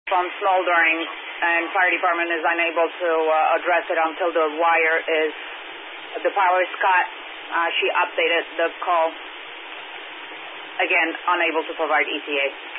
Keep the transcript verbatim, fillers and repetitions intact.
on smoldering, and fire department is unable to uh, address it until the wire is, the power is cut. Uh, she updated the call. Again, unable to provide E T A.